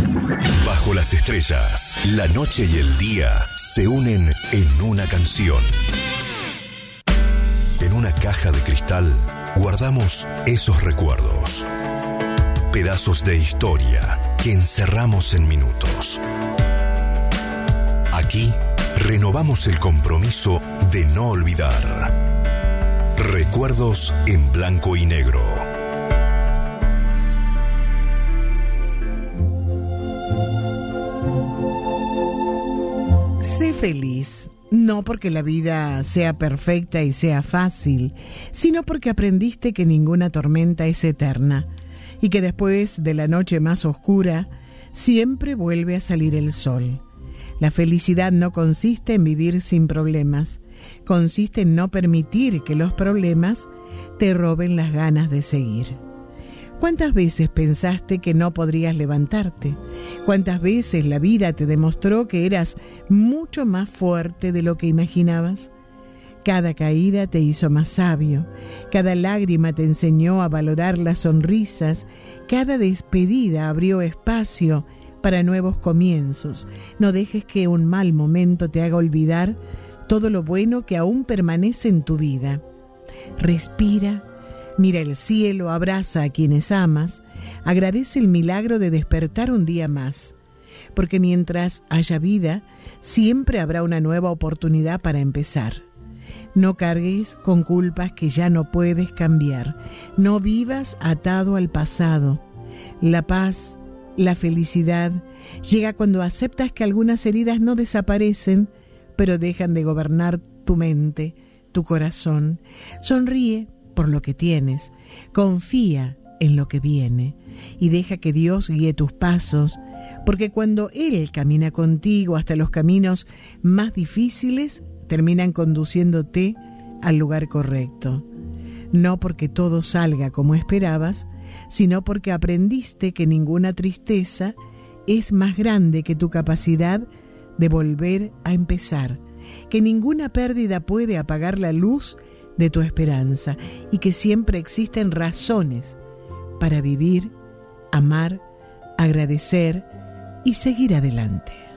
Bajo las estrellas, la noche y el día se unen en una canción. En una caja de cristal guardamos esos recuerdos. Pedazos de historia que encerramos en minutos. Aquí renovamos el compromiso de no olvidar. Recuerdos en blanco y negro. Sé feliz, no porque la vida sea perfecta y sea fácil, sino porque aprendiste que ninguna tormenta es eterna y que después de la noche más oscura siempre vuelve a salir el sol. La felicidad no consiste en vivir sin problemas, consiste en no permitir que los problemas te roben las ganas de seguir. ¿Cuántas veces pensaste que no podrías levantarte? ¿Cuántas veces la vida te demostró que eras mucho más fuerte de lo que imaginabas? Cada caída te hizo más sabio, cada lágrima te enseñó a valorar las sonrisas, cada despedida abrió espacio para nuevos comienzos. No dejes que un mal momento te haga olvidar todo lo bueno que aún permanece en tu vida. Respira. Mira el cielo, abraza a quienes amas, agradece el milagro de despertar un día más, porque mientras haya vida, siempre habrá una nueva oportunidad para empezar. No cargues con culpas que ya no puedes cambiar, no vivas atado al pasado. La paz, la felicidad, llega cuando aceptas que algunas heridas no desaparecen, pero dejan de gobernar tu mente, tu corazón. Sonríe por lo que tienes, confía en lo que viene y deja que Dios guíe tus pasos, porque cuando Él camina contigo hasta los caminos más difíciles, terminan conduciéndote al lugar correcto. No porque todo salga como esperabas, sino porque aprendiste que ninguna tristeza es más grande que tu capacidad de volver a empezar, que ninguna pérdida puede apagar la luz de tu esperanza y que siempre existen razones para vivir, amar, agradecer y seguir adelante.